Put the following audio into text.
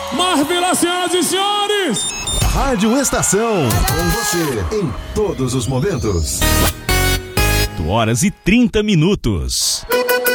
Marvila, senhoras e senhores! Rádio Estação, com você em todos os momentos. 8h30.